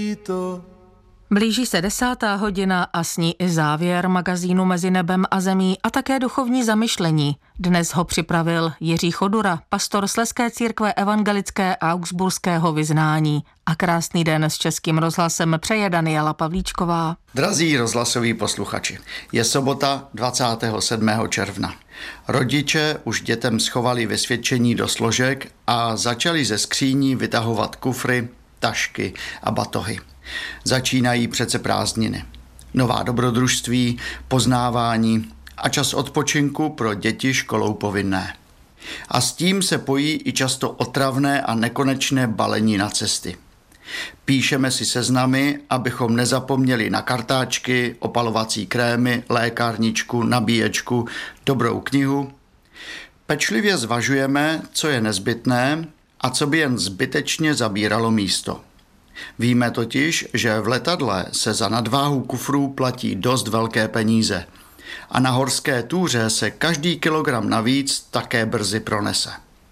Blíží se 10. hodina a s ní i závěr magazínu Mezi nebem a zemí a také duchovní zamyšlení. Dnes ho připravil Jiří Chodura, pastor Slezské církve evangelické augsburského vyznání. A krásný den s Českým rozhlasem přeje Daniela Pavlíčková. Drazí rozhlasoví posluchači, je sobota 27. června. Rodiče už dětem schovali vysvědčení do složek a začali ze skříní vytahovat kufry, tašky a batohy. Začínají přece prázdniny. Nová dobrodružství, poznávání a čas odpočinku pro děti školou povinné. A s tím se pojí i často otravné a nekonečné balení na cesty. Píšeme si seznamy, abychom nezapomněli na kartáčky, opalovací krémy, lékárničku, nabíječku, dobrou knihu. Pečlivě zvažujeme, co je nezbytné a co by jen zbytečně zabíralo místo. Víme totiž, že v letadle se za nadváhu kufrů platí dost velké peníze a na horské túře se každý kilogram navíc také brzy pronese.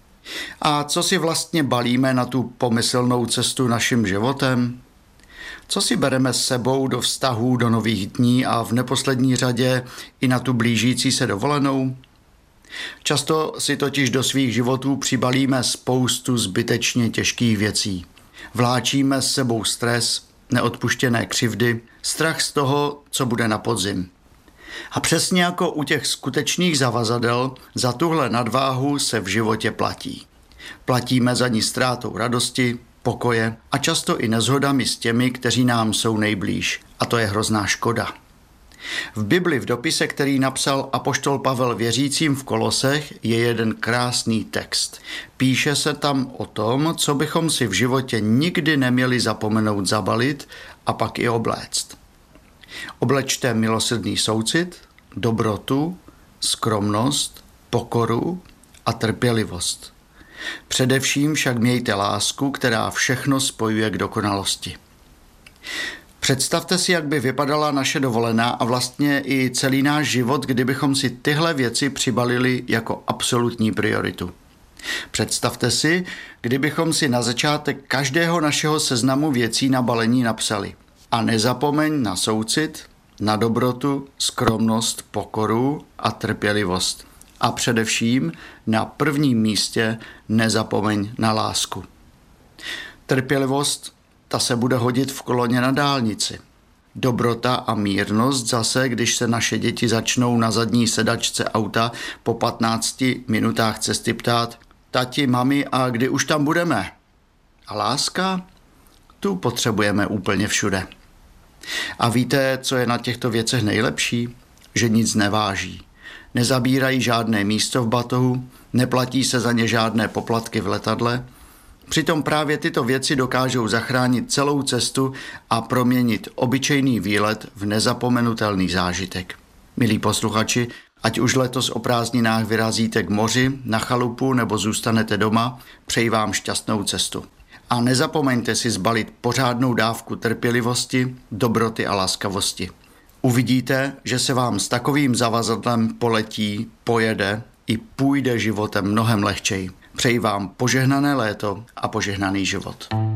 A co si vlastně balíme na tu pomyslnou cestu naším životem? Co si bereme s sebou do vztahů, do nových dní a v neposlední řadě i na tu blížící se dovolenou? Často si totiž do svých životů přibalíme spoustu zbytečně těžkých věcí. Vláčíme s sebou stres, neodpuštěné křivdy, strach z toho, co bude na podzim. A přesně jako u těch skutečných zavazadel, za tuhle nadváhu se v životě platí. Platíme za ní ztrátou radosti, pokoje a často i neshodami s těmi, kteří nám jsou nejblíž. A to je hrozná škoda. V Bibli v dopise, který napsal apoštol Pavel věřícím v Kolosech, je jeden krásný text. Píše se tam o tom, co bychom si v životě nikdy neměli zapomenout zabalit a pak i obléct. Oblečte milosrdný soucit, dobrotu, skromnost, pokoru a trpělivost. Především však mějte lásku, která všechno spojuje k dokonalosti. Představte si, jak by vypadala naše dovolená a vlastně i celý náš život, kdybychom si tyhle věci přibalili jako absolutní prioritu. Představte si, kdybychom si na začátek každého našeho seznamu věcí na balení napsali: a nezapomeň na soucit, na dobrotu, skromnost, pokoru a trpělivost. A především na prvním místě nezapomeň na lásku. Trpělivost, ta se bude hodit v koloně na dálnici. Dobrota a mírnost zase, když se naše děti začnou na zadní sedačce auta po 15 minutách cesty ptát: tati, mami, a kdy už tam budeme? A láska? Tu potřebujeme úplně všude. A víte, co je na těchto věcech nejlepší? Že nic neváží. Nezabírají žádné místo v batohu, neplatí se za ně žádné poplatky v letadle. Přitom právě tyto věci dokážou zachránit celou cestu a proměnit obyčejný výlet v nezapomenutelný zážitek. Milí posluchači, ať už letos o prázdninách vyrazíte k moři, na chalupu nebo zůstanete doma, přeji vám šťastnou cestu. A nezapomeňte si zbalit pořádnou dávku trpělivosti, dobroty a laskavosti. Uvidíte, že se vám s takovým zavazadlem poletí, pojede i půjde životem mnohem lehčeji. Přeji vám požehnané léto a požehnaný život.